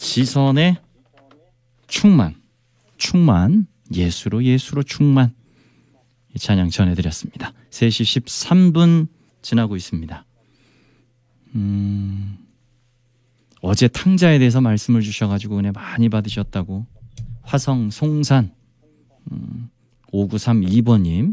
지선의 충만, 충만, 예수로 충만. 이 찬양 전해드렸습니다. 3시 13분 지나고 있습니다. 어제 탕자에 대해서 말씀을 주셔가지고 은혜 많이 받으셨다고. 화성 송산 5932번님.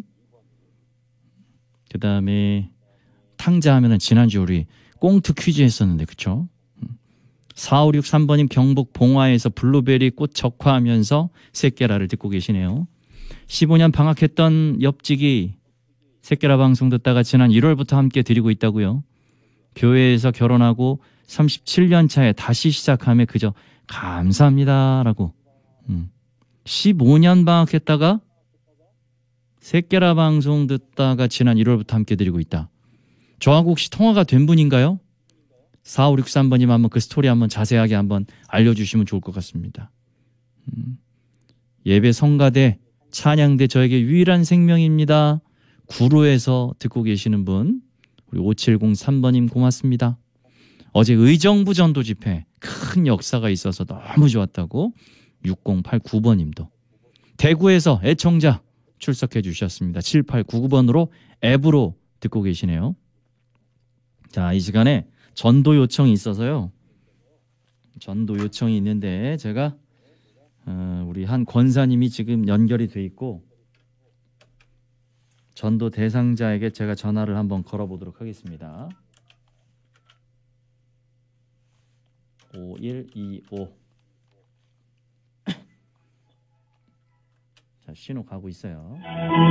그 다음에 탕자 하면은 지난주 우리 꽁트 퀴즈 했었는데 그쵸? 4563번님 경북 봉화에서 블루베리 꽃 적화하면서 새끼라를 듣고 계시네요. 15년 방학했던 옆집이 새끼라 방송 듣다가 지난 1월부터 함께 드리고 있다고요. 교회에서 결혼하고 37년 차에 다시 시작함에 그저 감사합니다라고. 15년 방학했다가 새끼라 방송 듣다가 지난 1월부터 함께 드리고 있다. 저하고 혹시 통화가 된 분인가요? 4563번님 한번 그 스토리 한번 자세하게 한번 알려주시면 좋을 것 같습니다. 예배 성가대 찬양대 저에게 유일한 생명입니다. 구로에서 듣고 계시는 분 우리 5703번님 고맙습니다. 어제 의정부 전도 집회 큰 역사가 있어서 너무 좋았다고 6089번님도 대구에서 애청자 출석해 주셨습니다. 7899번으로 앱으로 듣고 계시네요. 자, 이 시간에 전도 요청이 있어서요. 전도 요청이 있는데 제가 우리 한 권사님이 지금 연결이 돼 있고 전도 대상자에게 제가 전화를 한번 걸어보도록 하겠습니다. 5125 자, 신호 가고 있어요.